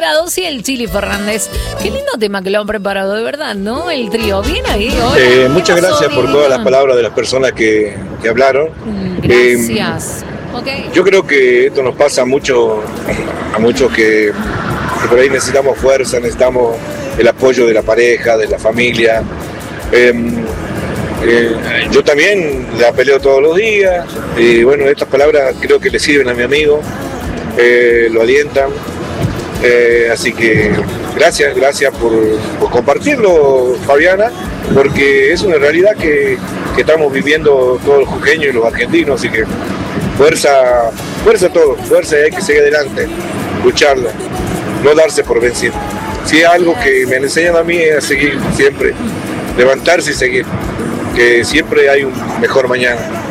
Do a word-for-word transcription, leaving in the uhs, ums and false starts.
Dorados y el Chili Fernández. Qué lindo tema que lo han preparado, de verdad, ¿no? El trío. Bien ahí. Hola, Eh, muchas pasó, gracias por mi todas vida? las palabras de las personas que, que hablaron. Mm, Gracias. Eh, okay. Yo creo que esto nos pasa mucho a muchos que, que por ahí necesitamos fuerza, necesitamos el apoyo de la pareja, de la familia. Eh, eh, yo también la peleo todos los días y bueno, estas palabras creo que le sirven a mi amigo, eh, lo alientan. Eh, así que gracias, gracias por, por compartirlo, Fabiana, porque es una realidad que, que estamos viviendo todos los jujeños y los argentinos, así que fuerza, fuerza a todos, fuerza y hay que seguir adelante, lucharla, no darse por vencido. Si es algo que me enseñan a mí es a seguir siempre, levantarse y seguir, que siempre hay un mejor mañana.